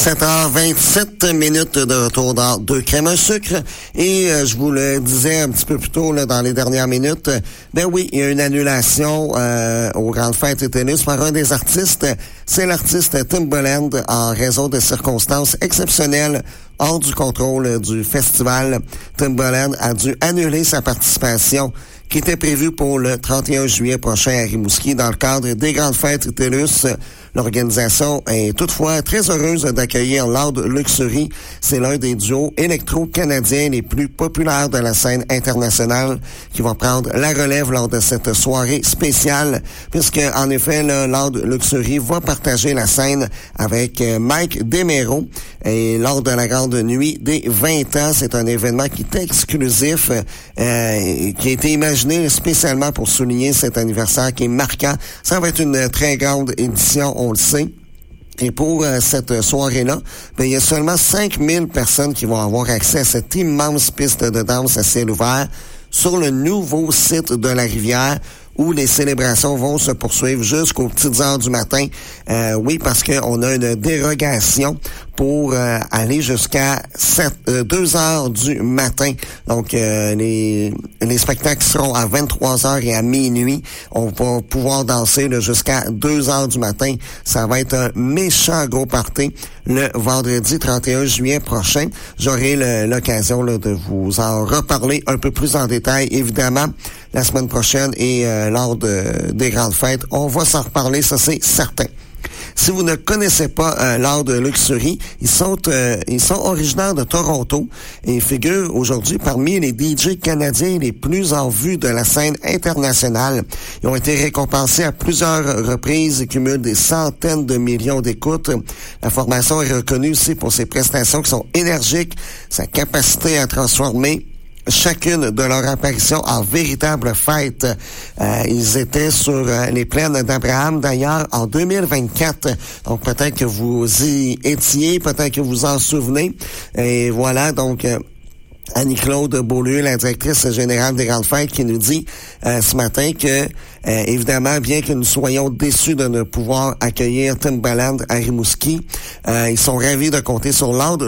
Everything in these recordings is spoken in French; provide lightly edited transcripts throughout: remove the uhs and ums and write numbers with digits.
17h27 de retour dans Deux crèmes à sucre. Et je vous le disais un petit peu plus tôt là, dans les dernières minutes, ben oui, il y a une annulation aux grandes fêtes et tennis par un des artistes. C'est l'artiste Timbaland en raison de circonstances exceptionnelles hors du contrôle du festival. Timbaland a dû annuler sa participation qui était prévue pour le 31 juillet prochain à Rimouski dans le cadre des grandes fêtes TELUS. L'organisation est toutefois très heureuse d'accueillir Loud Luxury. C'est l'un des duos électro-canadiens les plus populaires de la scène internationale qui va prendre la relève lors de cette soirée spéciale, puisque en effet, le Loud Luxury va partager la scène avec Mike DeMero. Et lors de la grande nuit des 20 ans, c'est un événement qui est exclusif, qui a été imaginé spécialement pour souligner cet anniversaire qui est marquant. Ça va être une très grande édition, on le sait. Et pour cette soirée-là, ben, il y a seulement 5000 personnes qui vont avoir accès à cette immense piste de danse à ciel ouvert sur le nouveau site de la rivière, où les célébrations vont se poursuivre jusqu'aux petites heures du matin. Oui, parce qu'on a une dérogation pour aller jusqu'à 2 heures du matin. Donc, les spectacles seront à 23 heures et à minuit. On va pouvoir danser là, jusqu'à 2 heures du matin. Ça va être un méchant gros party le vendredi 31 juillet prochain. J'aurai l'occasion là, de vous en reparler un peu plus en détail, évidemment, la semaine prochaine et lors des grandes fêtes. On va s'en reparler, ça c'est certain. Si vous ne connaissez pas Loud Luxury, ils sont originaires de Toronto et figurent aujourd'hui parmi les DJ canadiens les plus en vue de la scène internationale. Ils ont été récompensés à plusieurs reprises et cumulent des centaines de millions d'écoutes. La formation est reconnue aussi pour ses prestations qui sont énergiques, sa capacité à transformer chacune de leurs apparitions en véritable fête. Ils étaient sur les plaines d'Abraham, d'ailleurs, en 2024. Donc, peut-être que vous y étiez, peut-être que vous en souvenez. Et voilà, donc... Annie-Claude Beaulieu, la directrice générale des Grandes Fêtes, qui nous dit ce matin que, évidemment, bien que nous soyons déçus de ne pouvoir accueillir Timbaland à Rimouski, ils sont ravis de compter sur Loud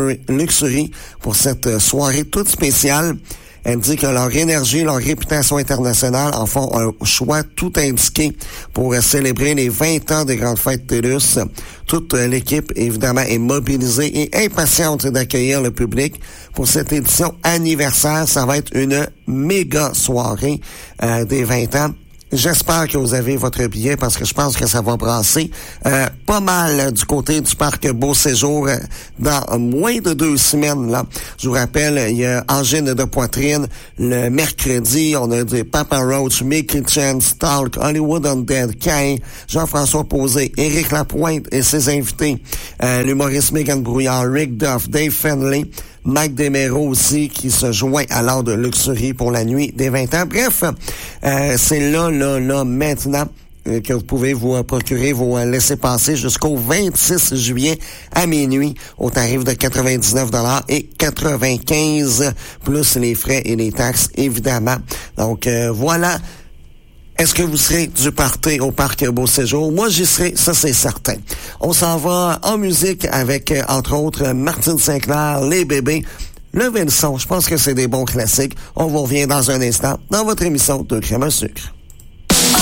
Luxury pour cette soirée toute spéciale. Elle dit que leur énergie, leur réputation internationale en font un choix tout indiqué pour célébrer les 20 ans des Grandes Fêtes TELUS. Toute l'équipe, évidemment, est mobilisée et impatiente d'accueillir le public pour cette édition anniversaire. Ça va être une méga soirée des 20 ans. J'espère que vous avez votre billet parce que je pense que ça va brasser pas mal du côté du parc Beau Séjour dans moins de 2 semaines. Là, je vous rappelle, il y a angine de poitrine le mercredi. On a des Papa Roach, Mickey Chance, Talk, Hollywood Undead, Cain, Jean-François Posé, Éric Lapointe et ses invités, l'humoriste Megan Brouillard, Rick Duff, Dave Fenley, Mike DeMero aussi, qui se joint à Loud Luxury pour la nuit des 20 ans. Bref, c'est là, maintenant, que vous pouvez vous procurer vos laissez-passer jusqu'au 26 juillet à minuit au tarif de 99$ et 95 plus les frais et les taxes, évidemment. Donc, voilà. Est-ce que vous serez du party au parc Beau Séjour? Moi, j'y serai, ça c'est certain. On s'en va en musique avec, entre autres, Martine Sinclair, Les Bébés. Levez le son, je pense que c'est des bons classiques. On vous revient dans un instant dans votre émission de Crème à sucre.